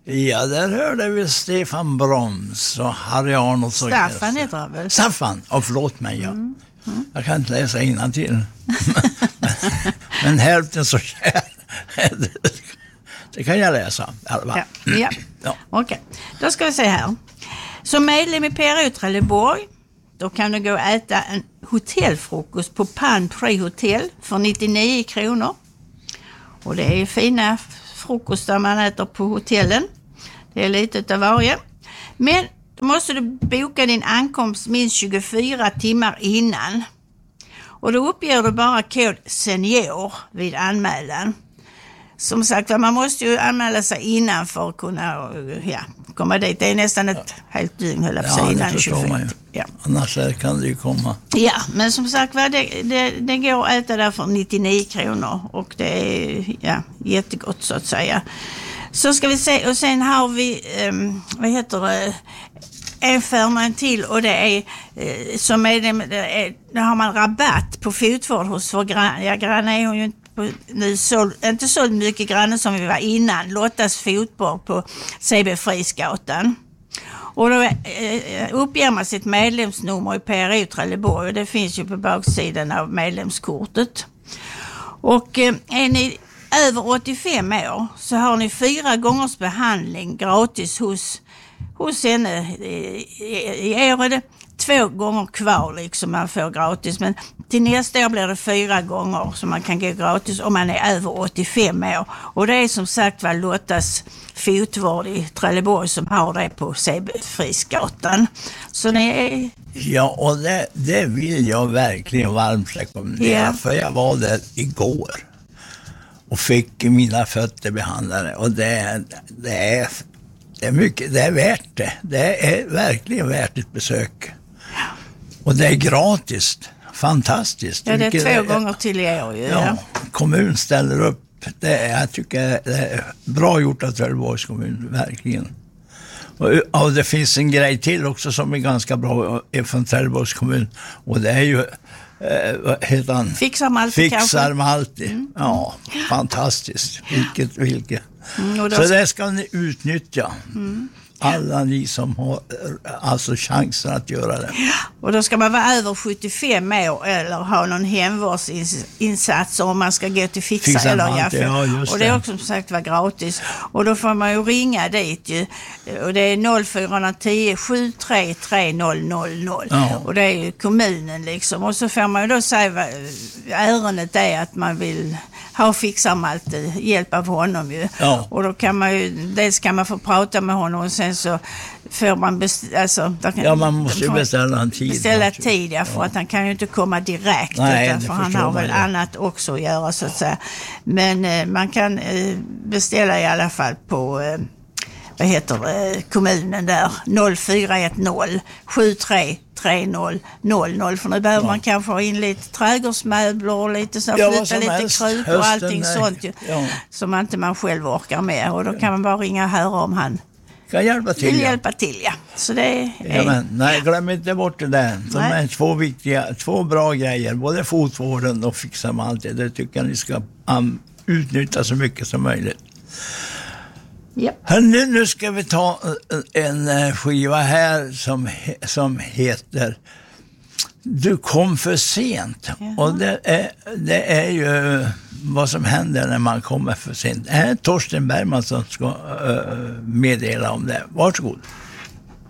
Ja, där hörde vi Stefan Broms och Harry Arnolds. Staffan heter han väl? Staffan, förlåt mig, ja. Jag kan inte läsa innantill. men hälften så kär. Det kan jag läsa. Ja. Okej. Då ska vi se här. Som medlem i PRO Trelleborg, då kan du gå och äta en hotellfrukost på Palm Tree Hotel för 99 kronor. Och det är fina frukostar man äter på hotellen. Det är lite av varje. Men då måste du boka din ankomst minst 24 timmar innan. Och då uppger du bara kod senior vid anmälan. Som sagt, man måste ju anmäla sig innan för att kunna komma dit. Det är nästan ett helt dygn höll jag på sig innan 25. Ja. Annars kan det ju komma. Ja, men som sagt, det går att äta där för 99 kronor. Och det är jättegott så att säga. Så ska vi se, och sen har vi, en förmån till, och det är som där har man rabatt på fotvård hos vår granne. Ja, granne är hon ju inte så mycket granne som vi var innan. Lottas fotboll på CB Frisgatan. Och då uppger man sitt medlemsnummer i PRO Trelleborg, och det finns ju på baksidan av medlemskortet. Och är ni över 85 år så har ni 4 gångers behandling gratis hos henne. I år är det 2 gånger kvar liksom man får gratis, men till nästa år blir det 4 gånger som man kan gå gratis om man är över 85 år. Och det är som sagt var Lottas fotvård i Trelleborg som har det på CB Frisgatan. Så det är... Ja, och det vill jag verkligen varmt rekommendera, för jag var där igår och fick mina fötter behandlade, och det är mycket, det är värt det. Det är verkligen värt ett besök. Och det är gratis. Fantastiskt. Ja, det är 2 gånger till i år. Ja, kommun ställer upp. Jag tycker det är bra gjort av Trelleborgs kommun, verkligen. Och det finns en grej till också som är ganska bra från Trelleborgs kommun. Och det är ju vad heter han? Fixar Malti. Ja, fantastiskt. Vilket. Så det ska ni utnyttja. Alla ni som har alltså chansen att göra det. Och då ska man vara över 75 år eller ha någon hemvårdsinsats om man ska gå till Fixa eller Jaffe. Ja, och det är också som sagt var gratis. Och då får man ju ringa dit ju. Och det är 0410 733 000. Ja. Och det är ju kommunen liksom. Och så får man ju då säga ärendet är att man vill ha Fixa Malte, hjälp av honom ju. Ja. Och då kan man ju, dels kan man få prata med honom, och sen så får man man måste ju beställa en tid. Beställa tid, för att han kan ju inte komma direkt. Nej, för han har väl annat också att göra så att säga. Men man kan beställa i alla fall på kommunen där 0410 7330 00, för nu behöver man kanske ha in lite trädgårdsmöbler och lite så, flytta lite kruk och allting sånt ju, som inte man själv orkar med, och då kan man bara ringa och höra om han kan hjälpa till. Vill hjälpa till, ja. Så det är... nej, glöm inte bort det där. De är 2 bra grejer, både fotvården och Fixa Malte. Det tycker jag ni ska utnyttja så mycket som möjligt. Yep. Nu ska vi ta en skiva här som heter Du kom för sent. Och det är ju vad som händer när man kommer för sent. Det är Torsten Bergman som ska meddela om det. Varsågod.